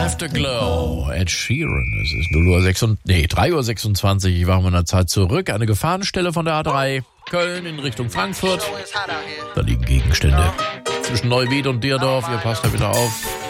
Afterglow, Ed Sheeran. Es ist 3:26 Uhr. Ich war in meiner Zeit zurück. Eine Gefahrenstelle von der A3 Köln in Richtung Frankfurt. Da liegen Gegenstände zwischen Neuwied und Dierdorf. Ihr passt da wieder auf.